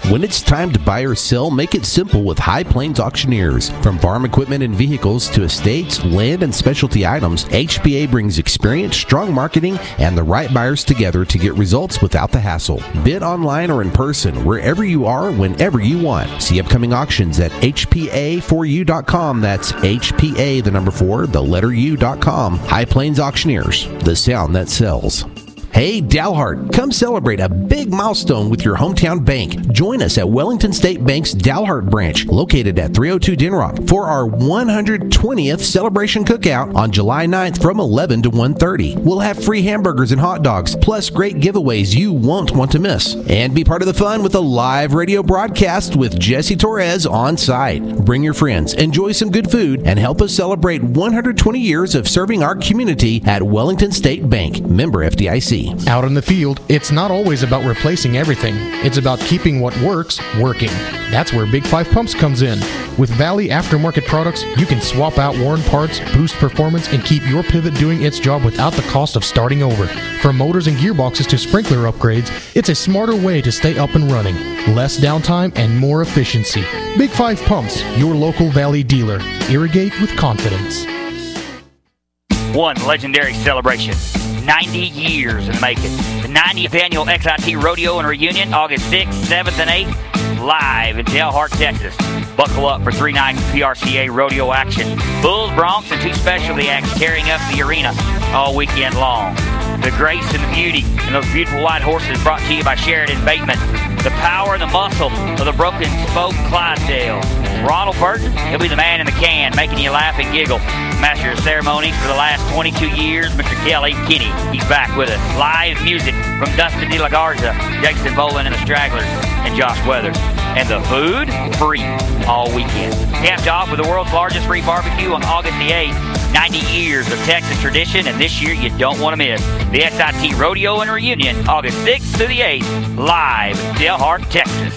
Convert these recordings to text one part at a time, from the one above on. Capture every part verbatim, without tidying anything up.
When it's time to buy or sell, make it simple with High Plains Auctioneers. From farm equipment and vehicles to estates, land, and specialty items, H P A brings experience, strong marketing, and the right buyers together to get results without the hassle. Bid online or in person, wherever you are, whenever you want. See upcoming auctions at H P A four U dot com. That's H P A, the number four, the letter U dot com. High Plains Auctioneers, the sound that sells. Hey, Dalhart, come celebrate a big milestone with your hometown bank. Join us at Wellington State Bank's Dalhart branch, located at three oh two Denrock, for our one hundred twentieth celebration cookout on July ninth from eleven to one thirty. We'll have free hamburgers and hot dogs, plus great giveaways you won't want to miss. And be part of the fun with a live radio broadcast with Jesse Torres on site. Bring your friends, enjoy some good food, and help us celebrate one hundred twenty years of serving our community at Wellington State Bank, member F D I C. Out in the field, it's not always about replacing everything. It's about keeping what works, working. That's where Big Five Pumps comes in. With Valley Aftermarket products, you can swap out worn parts, boost performance, and keep your pivot doing its job without the cost of starting over. From motors and gearboxes to sprinkler upgrades, it's a smarter way to stay up and running. Less downtime and more efficiency. Big Five Pumps, your local Valley dealer. Irrigate with confidence. One legendary celebration. ninety years in the making. The ninetieth Annual X I T Rodeo and Reunion, August sixth, seventh, and eighth, live in Dalhart, Texas. Buckle up for three nights P R C A rodeo action. Bulls, Broncs, and two specialty acts tearing up the arena all weekend long. The grace and the beauty and those beautiful white horses brought to you by Sheridan Bateman. The power and the muscle of the Broken Spoke Clydesdale. Ronald Burton, he'll be the man in the can, making you laugh and giggle. Master of ceremonies for the last twenty-two years, Mister Kelly Kinney. He's back with us. Live music from Dustin De La Garza, Jason Boland and the Stragglers, and Josh Weathers. And the food, free all weekend. Capped off with the world's largest free barbecue on August the eighth. ninety years of Texas tradition, and this year you don't want to miss. The X I T Rodeo and Reunion, August sixth through the eighth, live in Dalhart, Texas.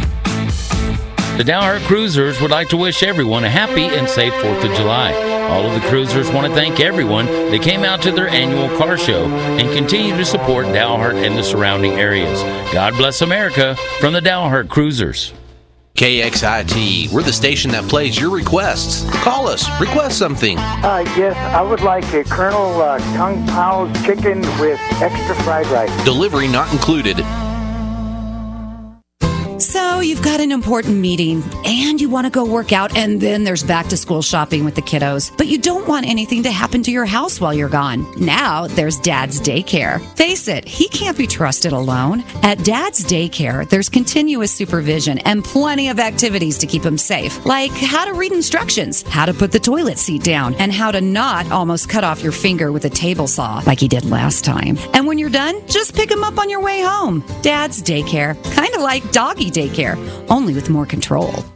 The Dalhart Cruisers would like to wish everyone a happy and safe fourth of July. All of the cruisers want to thank everyone that came out to their annual car show and continue to support Dalhart and the surrounding areas. God bless America from the Dalhart Cruisers. K X I T, we're the station that plays your requests. Call us, request something. Uh, yes, I would like a Colonel uh, Kung Pao's chicken with extra fried rice. Delivery not included. So you've got an important meeting and you want to go work out, and then there's back to school shopping with the kiddos. But you don't want anything to happen to your house while you're gone. Now there's Dad's Daycare. Face it, he can't be trusted alone. At Dad's Daycare, there's continuous supervision and plenty of activities to keep him safe, like how to read instructions, how to put the toilet seat down, and how to not almost cut off your finger with a table saw like he did last time. And when you're done, just pick him up on your way home. Dad's Daycare, kind of like doggy daycare, only with more control.